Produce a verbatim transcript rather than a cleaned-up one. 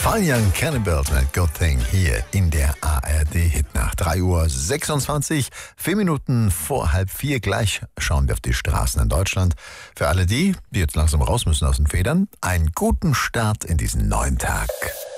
Fine Young Cannibals mit Good Thing hier in der A R D-Hitnacht. drei Uhr sechsundzwanzig, vier Minuten vor halb vier. Gleich schauen wir auf die Straßen in Deutschland. Für alle die, die jetzt langsam raus müssen aus den Federn, einen guten Start in diesen neuen Tag.